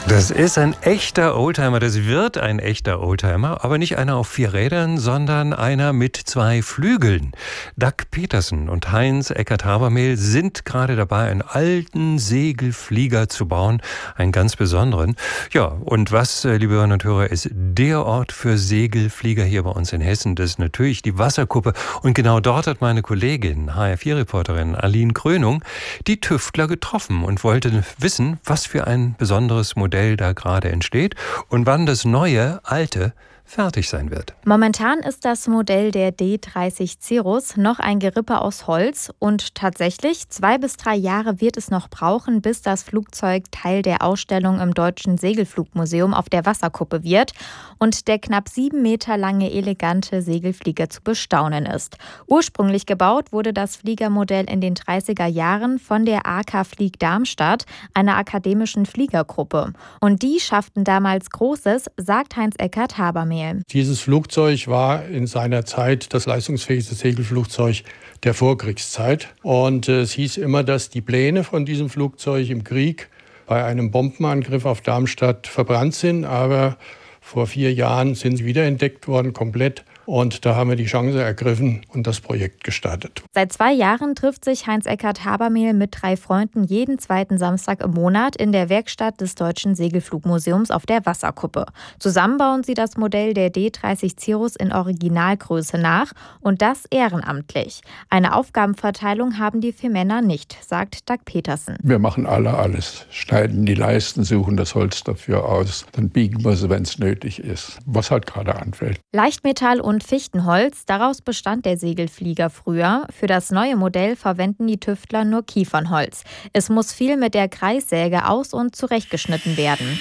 Das ist ein echter Oldtimer, das wird ein echter Oldtimer, aber nicht einer auf 4 Rädern, sondern einer mit 2 Flügeln. Doug Peterson und Heinz Eckert-Habermehl sind gerade dabei, einen alten Segelflieger zu bauen, einen ganz besonderen. Ja, und was, liebe Hörerinnen und Hörer, ist der Ort für Segelflieger hier bei uns in Hessen? Das ist natürlich die Wasserkuppe. Und genau dort hat meine Kollegin, HR4-Reporterin Aline Krönung, die Tüftler getroffen und wollte wissen, was für ein besonderes Modell da gerade entsteht und wann das neue, alte fertig sein wird. Momentan ist das Modell der D30 Cirrus noch ein Gerippe aus Holz und tatsächlich 2 bis 3 Jahre wird es noch brauchen, bis das Flugzeug Teil der Ausstellung im Deutschen Segelflugmuseum auf der Wasserkuppe wird und der knapp 7 Meter lange elegante Segelflieger zu bestaunen ist. Ursprünglich gebaut wurde das Fliegermodell in den 30er Jahren von der AK Flieg Darmstadt, einer akademischen Fliegergruppe. Und die schafften damals Großes, sagt Heinz Eckert-Habermehl. Dieses Flugzeug war in seiner Zeit das leistungsfähigste Segelflugzeug der Vorkriegszeit. Und es hieß immer, dass die Pläne von diesem Flugzeug im Krieg bei einem Bombenangriff auf Darmstadt verbrannt sind. Aber vor 4 Jahren sind sie wiederentdeckt worden, komplett. Und da haben wir die Chance ergriffen und das Projekt gestartet. Seit 2 Jahren trifft sich Heinz Eckert-Habermehl mit 3 Freunden jeden 2. Samstag im Monat in der Werkstatt des Deutschen Segelflugmuseums auf der Wasserkuppe. Zusammen bauen sie das Modell der D30 Cirrus in Originalgröße nach und das ehrenamtlich. Eine Aufgabenverteilung haben die 4 Männer nicht, sagt Doug Peterson. Wir machen alles. Schneiden die Leisten, suchen das Holz dafür aus. Dann biegen wir sie, wenn es nötig ist. Was halt gerade anfällt. Leichtmetall und Fichtenholz, daraus bestand der Segelflieger früher. Für das neue Modell verwenden die Tüftler nur Kiefernholz. Es muss viel mit der Kreissäge aus- und zurechtgeschnitten werden.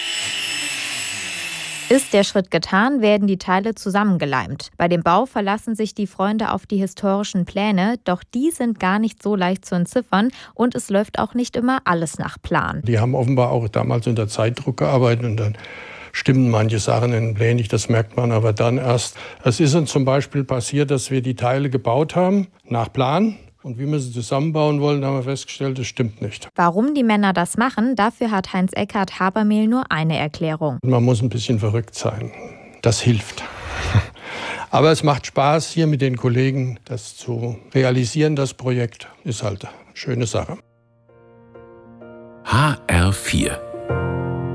Ist der Schritt getan, werden die Teile zusammengeleimt. Bei dem Bau verlassen sich die Freunde auf die historischen Pläne, doch die sind gar nicht so leicht zu entziffern und es läuft auch nicht immer alles nach Plan. Die haben offenbar auch damals unter Zeitdruck gearbeitet und dann stimmen manche Sachen in den Plänen nicht, das merkt man aber dann erst. Es ist uns zum Beispiel passiert, dass wir die Teile gebaut haben, nach Plan. Und wie wir sie zusammenbauen wollen, haben wir festgestellt, das stimmt nicht. Warum die Männer das machen, dafür hat Heinz Eckert-Habermehl nur eine Erklärung. Man muss ein bisschen verrückt sein. Das hilft. Aber es macht Spaß, hier mit den Kollegen das zu realisieren. Das Projekt ist halt eine schöne Sache. HR4